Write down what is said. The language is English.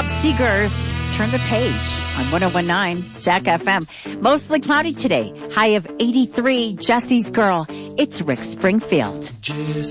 Bob Seger's Turn the Page on 101.9 Jack FM. Mostly cloudy today. High of 83. Jesse's Girl. It's Rick Springfield.